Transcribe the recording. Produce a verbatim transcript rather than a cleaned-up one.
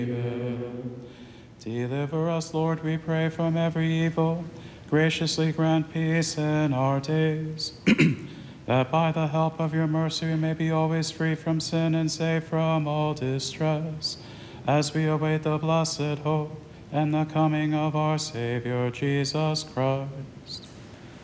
Deliver us, Lord, we pray, from every evil. Graciously grant peace in our days, that by the help of your mercy we may be always free from sin and safe from all distress, as we await the blessed hope and the coming of our Savior, Jesus Christ.